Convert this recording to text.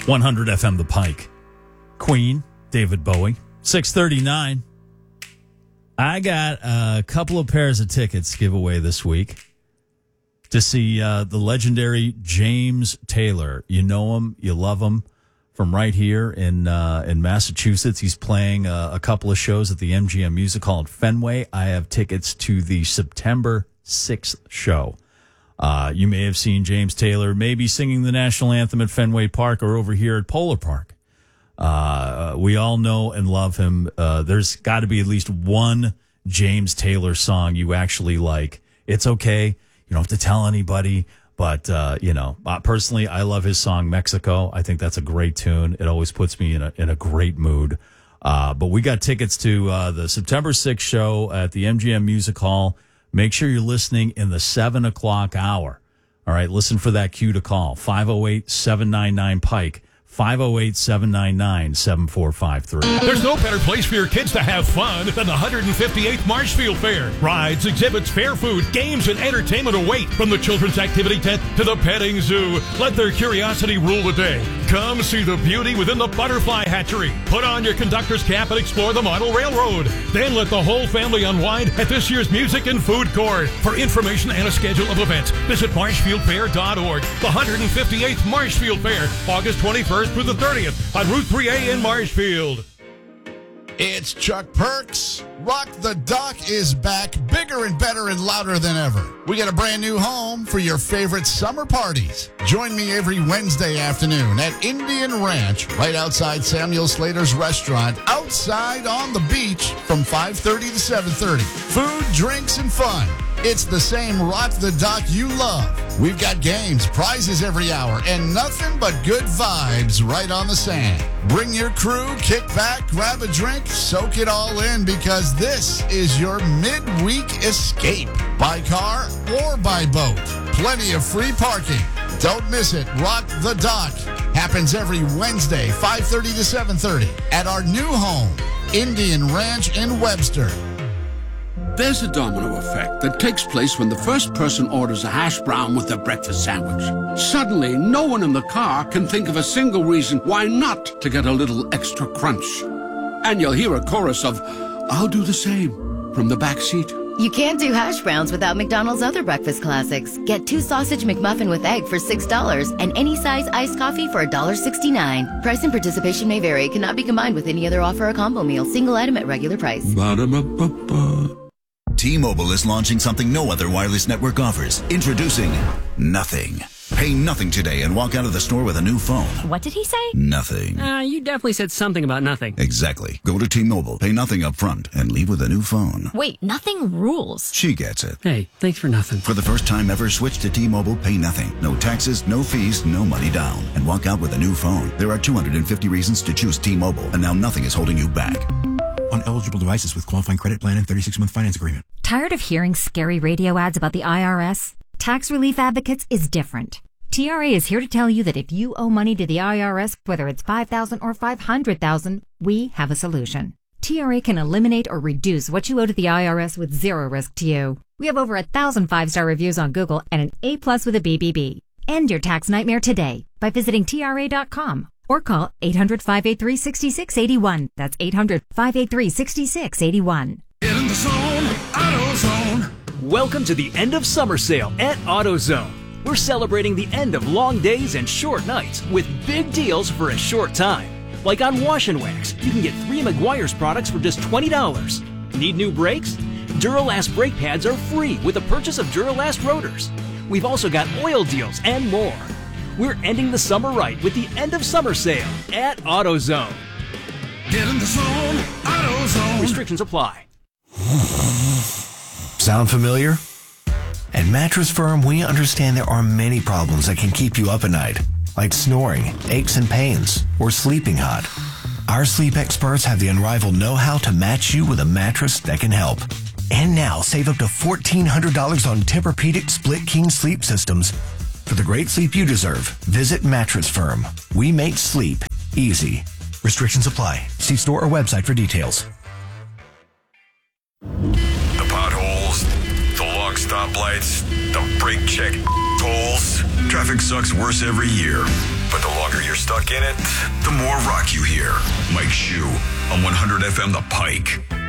100 FM The Pike. Queen, David Bowie. 6:39. I got a couple of pairs of tickets to give away this week to see the legendary James Taylor. You know him, you love him, from right here in Massachusetts. He's playing a couple of shows at the MGM Music Hall at Fenway. I have tickets to the September 6th show. You may have seen James Taylor maybe singing the national anthem at Fenway Park or over here at Polar Park. We all know and love him. There's got to be at least one James Taylor song you actually like. It's okay. You don't have to tell anybody. But, personally, I love his song Mexico. I think that's a great tune. It always puts me in a great mood. But we got tickets to the September 6th show at the MGM Music Hall. Make sure you're listening in the 7 o'clock hour. All right, listen for that cue to call. 508-799-PIKE. 508-799-7453. There's no better place for your kids to have fun than the 158th Marshfield Fair. Rides, exhibits, fair food, games, and entertainment await. From the children's activity tent to the petting zoo, let their curiosity rule the day. Come see the beauty within the butterfly hatchery. Put on your conductor's cap and explore the model railroad. Then let the whole family unwind at this year's music and food court. For information and a schedule of events, visit marshfieldfair.org. The 158th Marshfield Fair, August 21st through the 30th on Route 3A in Marshfield. It's Chuck Perks. Rock the Dock is back, bigger and better and louder than ever. We got a brand new home for your favorite summer parties. Join me every Wednesday afternoon at Indian Ranch, right outside Samuel Slater's restaurant, outside on the beach from 5:30 to 7:30. Food, drinks, and fun. It's the same Rock the Dock you love. We've got games, prizes every hour, and nothing but good vibes right on the sand. Bring your crew, kick back, grab a drink, soak it all in, because this is your midweek escape. By car or by boat. Plenty of free parking. Don't miss it. Rock the Dock happens every Wednesday, 5:30 to 7:30 at our new home, Indian Ranch in Webster. There's a domino effect that takes place when the first person orders a hash brown with their breakfast sandwich. Suddenly, no one in the car can think of a single reason why not to get a little extra crunch. And you'll hear a chorus of, "I'll do the same," from the back seat. You can't do hash browns without McDonald's other breakfast classics. Get 2 sausage McMuffin with egg for $6 and any size iced coffee for $1.69. Price and participation may vary. Cannot be combined with any other offer or combo meal. Single item at regular price. Ba-da-ba-ba-ba. T-Mobile is launching something no other wireless network offers. Introducing Nothing. Pay nothing today and walk out of the store with a new phone. What did he say? Nothing. You definitely said something about nothing. Exactly. Go to T-Mobile, pay nothing up front, and leave with a new phone. Wait, nothing rules. She gets it. Hey, thanks for nothing. For the first time ever, switch to T-Mobile, pay nothing. No taxes, no fees, no money down. And walk out with a new phone. There are 250 reasons to choose T-Mobile, and now nothing is holding you back. On eligible devices with qualifying credit plan and 36-month finance agreement. Tired of hearing scary radio ads about the IRS? Tax Relief Advocates is different. TRA is here to tell you that if you owe money to the IRS, whether it's $5,000 or $500,000, we have a solution. TRA can eliminate or reduce what you owe to the IRS with zero risk to you. We have over 1,000 5-star reviews on Google and an A+ with a BBB. End your tax nightmare today by visiting TRA.com. Or call 800-583-6681. That's 800-583-6681. Get in the zone, AutoZone. Welcome to the end of summer sale at AutoZone. We're celebrating the end of long days and short nights with big deals for a short time. Like on Wash and Wax, you can get 3 Meguiar's products for just $20. Need new brakes? Duralast brake pads are free with the purchase of Duralast rotors. We've also got oil deals and more. We're ending the summer right with the end of summer sale at AutoZone. Get in the zone, AutoZone. Restrictions apply. Sound familiar? At Mattress Firm, we understand there are many problems that can keep you up at night, like snoring, aches and pains, or sleeping hot. Our sleep experts have the unrivaled know-how to match you with a mattress that can help. And now, save up to $1,400 on Tempur-Pedic Split King sleep systems. For the great sleep you deserve, visit Mattress Firm. We make sleep easy. Restrictions apply. See store or website for details. The potholes, the long stoplights, the brake check holes. Traffic sucks worse every year. But the longer you're stuck rock in it, The more rock you hear. Mike Shue on 100 FM The Pike.